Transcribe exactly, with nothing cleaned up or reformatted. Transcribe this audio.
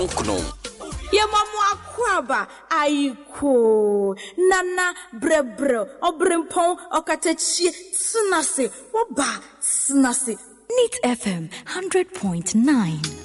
kronkron. Yemamu akwaba ayiko nana brebre obrimpon okatechi tsunase woba tsunase. Neat F M one hundred point nine.